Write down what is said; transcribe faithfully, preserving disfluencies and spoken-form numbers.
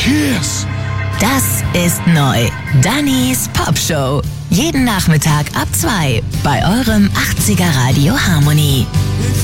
Cheers! Das ist neu. Dannys Popshow. Jeden Nachmittag ab zwei bei eurem achtziger Radio Harmony.